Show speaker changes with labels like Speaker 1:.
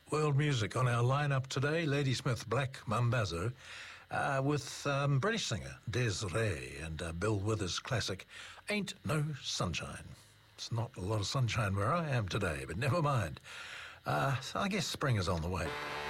Speaker 1: world music on our lineup today. Ladysmith Black Mambazo with British singer Des Ray and Bill Withers' classic Ain't No Sunshine. It's not a lot of sunshine where I am today, but never mind. I guess spring is on the way.